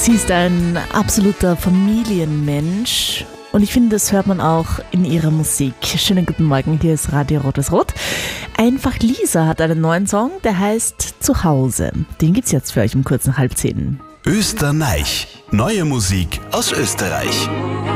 Sie ist ein absoluter Familienmensch und ich finde, das hört man auch in ihrer Musik. Schönen guten Morgen, hier ist Radio Rot-Rot. Einfach Lisa hat einen neuen Song, der heißt Zuhause. Den gibt's jetzt für euch um kurz nach 9:30. Österreich. Neue Musik aus Österreich.